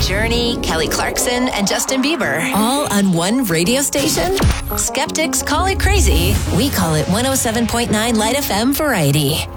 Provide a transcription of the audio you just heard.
Journey, Kelly Clarkson, and Justin Bieber. All on one radio station? Skeptics call it crazy. We call it 107.9 Light FM Variety.